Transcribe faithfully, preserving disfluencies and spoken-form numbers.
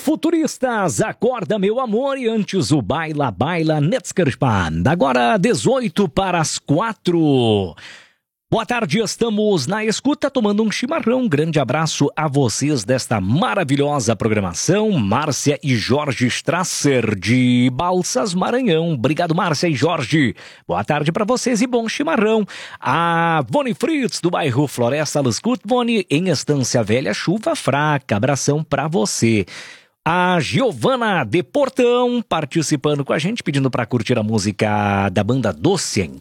Futuristas, acorda meu amor e antes o Baila Baila Netskerspan. Agora dezoito para as quatro. Boa tarde, estamos na escuta tomando um chimarrão. Um grande abraço a vocês desta maravilhosa programação. Márcia e Jorge Strasser de Balsas, Maranhão. Obrigado, Márcia e Jorge. Boa tarde para vocês e bom chimarrão. A Vone Fritz do bairro Floresta Luscut, Vone, em Estância Velha, chuva fraca. Abração para você. A Giovana de Portão participando com a gente, pedindo para curtir a música da banda Doce